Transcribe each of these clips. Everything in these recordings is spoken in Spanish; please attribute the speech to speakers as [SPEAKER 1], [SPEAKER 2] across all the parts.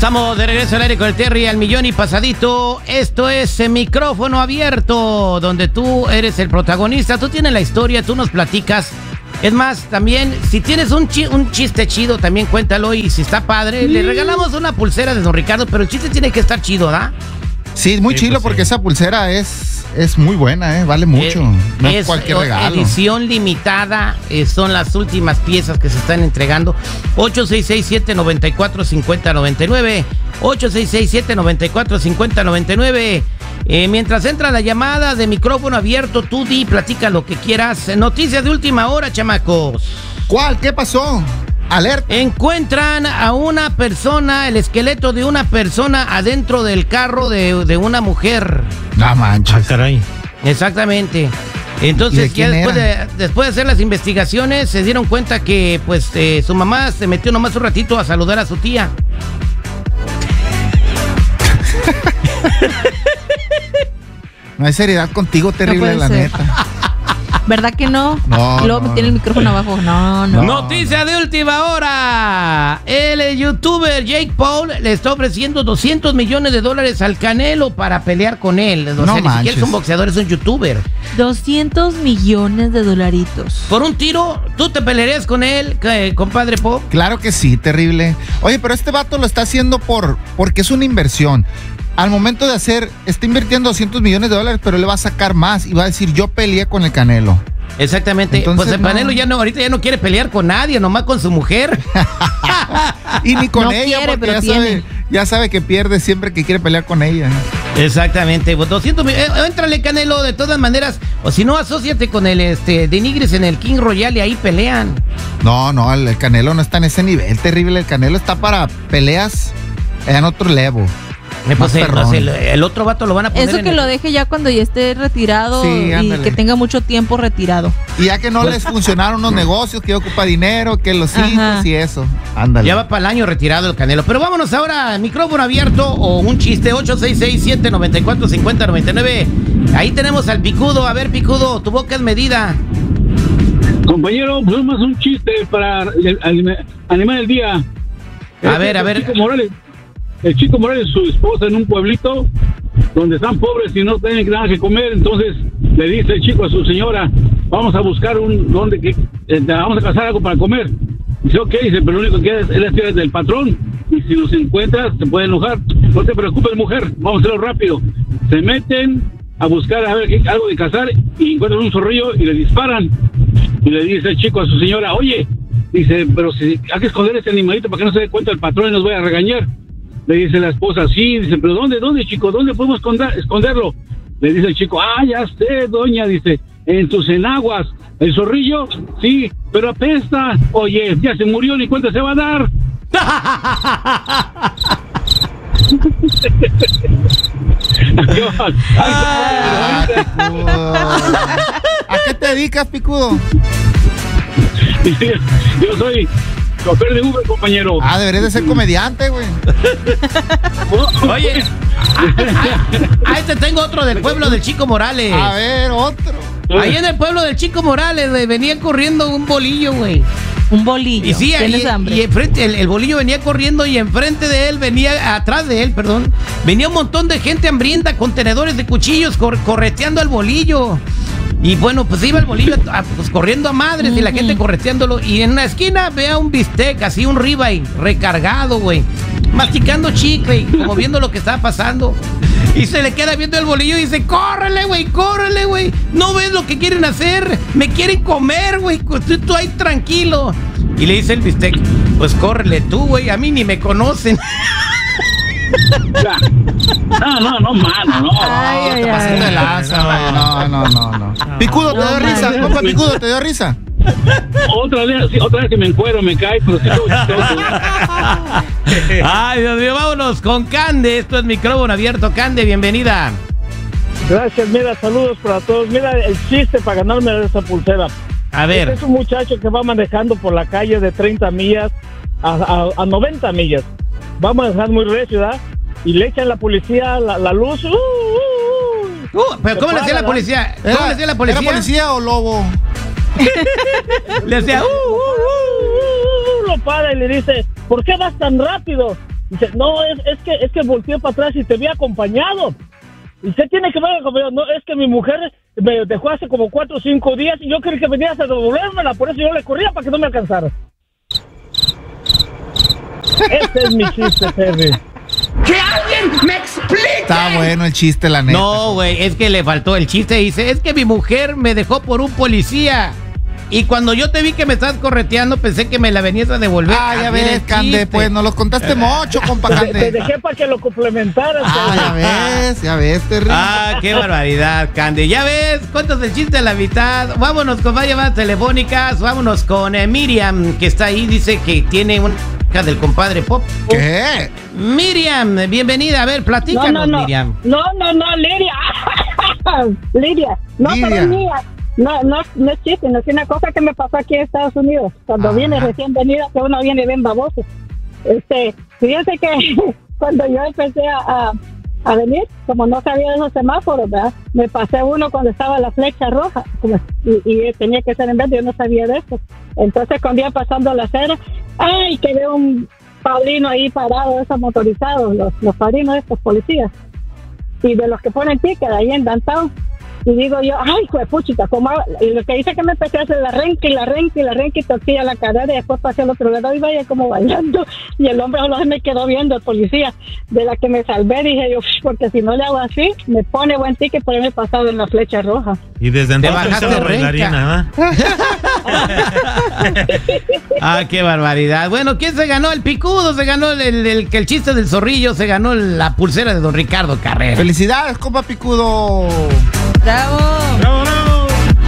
[SPEAKER 1] Estamos de regreso al aire con el Terry al millón y pasadito. Esto es Micrófono Abierto, donde tú eres el protagonista. Tú tienes la historia, tú nos platicas. Es más, también, si tienes un chiste chido, también cuéntalo. Y si está padre, le regalamos una pulsera de don Ricardo. Pero el chiste tiene que estar chido, ¿verdad?
[SPEAKER 2] Sí, muy chido, porque esa pulsera es muy buena, vale mucho. No es cualquier regalo.
[SPEAKER 1] Edición limitada, son las últimas piezas que se están entregando. 866-794-5099. 866-794-5099. Mientras entra la llamada de Micrófono Abierto, tú platica lo que quieras. Noticias de última hora, chamacos.
[SPEAKER 2] ¿Cuál? ¿Qué pasó? Alerta.
[SPEAKER 1] Encuentran a una persona, el esqueleto de una persona adentro del carro de una mujer.
[SPEAKER 2] No manches.
[SPEAKER 3] Ah, caray.
[SPEAKER 1] Exactamente. Entonces, ya después de hacer las investigaciones, se dieron cuenta que pues su mamá se metió nomás un ratito a saludar a su tía.
[SPEAKER 2] No hay seriedad contigo, terrible, la neta.
[SPEAKER 4] ¿Verdad que no?
[SPEAKER 2] No.
[SPEAKER 4] Luego me tiene el micrófono abajo. No.
[SPEAKER 1] Noticia de última hora. El youtuber Jake Paul le está ofreciendo $200 millones al Canelo para pelear con él. O sea, ni siquiera es un boxeador, es un youtuber.
[SPEAKER 4] $200 millones.
[SPEAKER 1] Por un tiro, ¿tú te pelearías con él, compadre Pop?
[SPEAKER 2] Claro que sí, terrible. Oye, pero este vato lo está haciendo porque es una inversión. Al momento de hacer, está invirtiendo $200 millones, pero le va a sacar más y va a decir, yo peleé con el Canelo.
[SPEAKER 1] Exactamente. Entonces, pues el Canelo ahorita ya no quiere pelear con nadie, nomás con su mujer.
[SPEAKER 2] Y ni con ella, porque ya sabe que pierde siempre que quiere pelear con ella.
[SPEAKER 1] Exactamente. Pues 200 millones. Éntrale, Canelo, de todas maneras. O si no, asóciate con el Denigres en el King Royale y ahí pelean.
[SPEAKER 2] No, el Canelo no está en ese nivel, terrible. El Canelo está para peleas en otro level.
[SPEAKER 1] Pues el otro vato lo van a poner.
[SPEAKER 4] Eso que lo deje ya cuando ya esté retirado, sí, y que tenga mucho tiempo retirado.
[SPEAKER 2] Y ya que no les funcionaron los negocios, que ocupa dinero, que los hijos y eso. Ándale.
[SPEAKER 1] Ya va para el año retirado el Canelo. Pero vámonos ahora, Micrófono Abierto o un chiste. 866-794-5099. Ahí tenemos al Picudo. A ver, Picudo, tu boca es medida.
[SPEAKER 5] Compañero, pues más un chiste para animar el día.
[SPEAKER 1] A ver.
[SPEAKER 5] El Chico Morales y su esposa en un pueblito donde están pobres y no tienen nada que comer. Entonces le dice el chico a su señora, vamos a buscar vamos a cazar algo para comer. Dice, ok, dice, pero lo único que es la tierra del patrón, y si los encuentras te puede enojar. No te preocupes, mujer, vamos a hacerlo rápido. Se meten a buscar algo de cazar y encuentran un zorrillo y le disparan. Y le dice el chico a su señora, oye, dice, pero si hay que esconder este animalito para que no se dé cuenta el patrón y nos vaya a regañar. Le dice la esposa, sí, dice, pero ¿dónde, chico? ¿Dónde podemos esconderlo? Le dice el chico, ya sé, doña, dice, en tus enaguas. ¿El zorrillo? Sí, pero apesta. Oye, ya se murió, ni cuenta se va a dar.
[SPEAKER 2] ¿A qué te dedicas, Picudo?
[SPEAKER 5] Yo soy chofer de Uber, compañero.
[SPEAKER 2] Deberías de ser comediante, güey.
[SPEAKER 1] Oye, ahí te tengo otro del pueblo del Chico Morales.
[SPEAKER 2] A ver, otro.
[SPEAKER 1] Ahí en el pueblo del Chico Morales, güey, venía corriendo un bolillo, güey.
[SPEAKER 4] Un bolillo.
[SPEAKER 1] Y sí, y enfrente, el bolillo venía corriendo y atrás de él, venía un montón de gente hambrienta con tenedores de cuchillos correteando al bolillo. Y bueno, pues iba el bolillo pues, corriendo a madres y la gente correteándolo. Y en una esquina vea un bistec, así un ribeye recargado, güey, masticando chicle, como viendo lo que estaba pasando. Y se le queda viendo el bolillo y dice, córrele, güey, no ves lo que quieren hacer, me quieren comer, güey, tú ahí tranquilo. Y le dice el bistec, pues córrele tú, güey, a mí ni me conocen.
[SPEAKER 5] No, mano, no.
[SPEAKER 4] Ay.
[SPEAKER 2] No. Picudo, ¿te dio risa? Compa Picudo, ¿te dio risa?
[SPEAKER 5] Otra vez que me encuero, me cae, pero sí todo chistoso.
[SPEAKER 1] Ay, Dios mío, vámonos con Cande. Esto es Micrófono Abierto. Cande, bienvenida.
[SPEAKER 6] Gracias, mira, saludos para todos. Mira, el chiste para ganarme esa pulsera.
[SPEAKER 1] A ver.
[SPEAKER 6] Es un muchacho que va manejando por la calle de 30 millas a 90 millas. Va a manejar muy recio, ¿verdad? Y le echan la policía la luz.
[SPEAKER 1] ¿Pero cómo le hacía la policía? ¿Cómo le hacía la policía?
[SPEAKER 2] ¿Era policía o lobo?
[SPEAKER 1] Le hacía
[SPEAKER 6] lo para y le dice, ¿por qué vas tan rápido? Dice, no, es que volteé para atrás y te vi acompañado. ¿Y usted tiene que ver acompañado? No, es que mi mujer me dejó hace como 4 o 5 días y yo quería que venías a devolvérmela, por eso yo le corría para que no me alcanzara. Ese es mi chiste, Terry.
[SPEAKER 1] ¡Que alguien me explique!
[SPEAKER 2] Está bueno el chiste, la neta.
[SPEAKER 1] No, güey, es que le faltó el chiste. Dice, es que mi mujer me dejó por un policía. Y cuando yo te vi que me estabas correteando, pensé que me la venías a devolver.
[SPEAKER 2] Ah, ya ves, Cande, pues nos lo contaste mucho, compa Cande.
[SPEAKER 6] Te dejé para que lo complementaras.
[SPEAKER 2] Ya ves, Terry.
[SPEAKER 1] Ah, qué barbaridad, Cande. Ya ves, cuentas el chiste a la mitad. Vámonos con más llamadas telefónicas. Vámonos con Miriam, que está ahí. Dice que tiene una hija del compadre Pop.
[SPEAKER 2] ¿Qué?
[SPEAKER 1] Miriam, bienvenida. A ver, platícanos,
[SPEAKER 3] no.
[SPEAKER 1] Miriam.
[SPEAKER 3] No, Lidia. Lidia. No, pero mía. No es chiste, no es una cosa que me pasó aquí en Estados Unidos. Cuando viene recién venida, que uno viene bien baboso. Fíjense que cuando yo empecé a venir, como no sabía de esos semáforos, ¿verdad? Me pasé uno cuando estaba la flecha roja, y tenía que ser en verde, yo no sabía de eso. Entonces, cuando iba pasando la acera, ¡ay! Que veo un padrino ahí parado, esos motorizados, los padrinos de estos policías, y de los que ponen ticket ahí en downtown. Y digo yo, ay, juepuchita, y lo que hice que me empecé a hacer la renca y torcía la carrera y después pasé al otro lado y vaya como bailando. Y el hombre solo se me quedó viendo, el policía, de la que me salvé, dije yo, porque si no le hago así, me pone buen ticket por haberme pasado en la flecha roja.
[SPEAKER 7] Y desde entonces se bailarina,
[SPEAKER 1] Ah, qué barbaridad. Bueno, ¿quién se ganó? El picudo, se ganó el chiste del zorrillo, se ganó la pulsera de don Ricardo Carrera.
[SPEAKER 2] Felicidades, compa Picudo.
[SPEAKER 4] ¡Bravo!
[SPEAKER 7] ¡Bravo, bravo!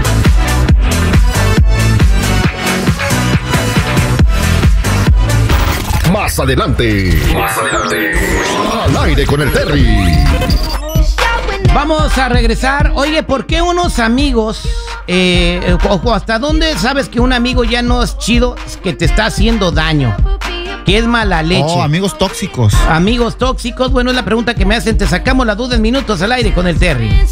[SPEAKER 8] Más adelante. Al aire con el Terry.
[SPEAKER 1] Vamos a regresar. Oye, ¿por qué unos amigos, o hasta dónde sabes que un amigo ya no es chido, que te está haciendo daño? Que es mala leche.
[SPEAKER 2] Oh, amigos tóxicos.
[SPEAKER 1] Amigos tóxicos, bueno, es la pregunta que me hacen. Te sacamos la duda en minutos al aire con el Terry.